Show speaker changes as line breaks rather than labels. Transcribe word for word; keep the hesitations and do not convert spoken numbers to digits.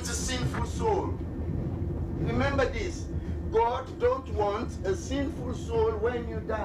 want a sinful soul. Remember this. God don't want a sinful soul when you die.